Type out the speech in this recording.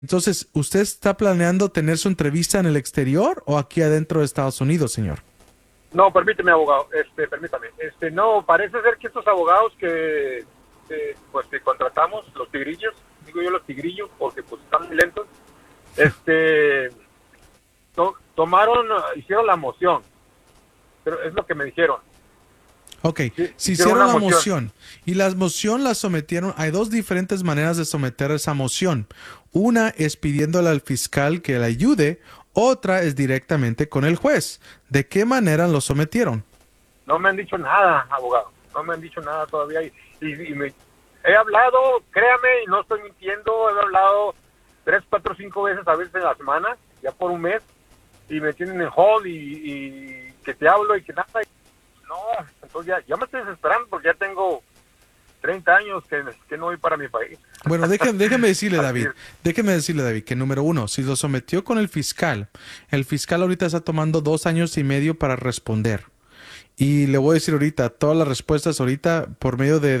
Entonces, ¿usted está planeando tener su entrevista en el exterior o aquí adentro de Estados Unidos, señor? No, permíteme, abogado, permítame. No, parece ser que estos abogados pues, que contratamos, los tigrillos, digo yo los tigrillos, porque pues están muy lentos, tomaron, hicieron la moción, pero es lo que me dijeron. Ok, Sí, si hicieron hicieron una la moción. moción y la moción la sometieron, hay dos diferentes maneras de someter esa moción. Una es pidiéndole al fiscal que le ayude, otra es directamente con el juez. ¿De qué manera lo sometieron? No me han dicho nada, abogado, no me han dicho nada todavía. He hablado, créame, y no estoy mintiendo, he hablado 3, 4, 5 veces a veces en la semana, ya por un mes, y me tienen en hold y que te hablo y que nada. No, entonces ya me estoy desesperando porque ya tengo 30 años que no voy para mi país. Bueno, déjeme decirle, Así David, es. que número uno, si lo sometió con el fiscal ahorita está tomando 2 años y medio para responder. Y le voy a decir ahorita, todas las respuestas ahorita por medio de